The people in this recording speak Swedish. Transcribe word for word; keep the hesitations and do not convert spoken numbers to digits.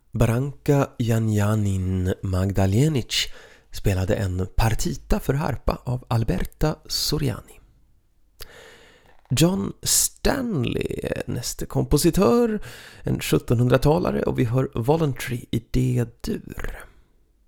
Branka Janjanin Magdalenic spelade en partita för harpa av Alberta Soriani. John Stanley är nästa kompositör, en sjuttonhundratalare, och vi hör Voluntary i D-dur.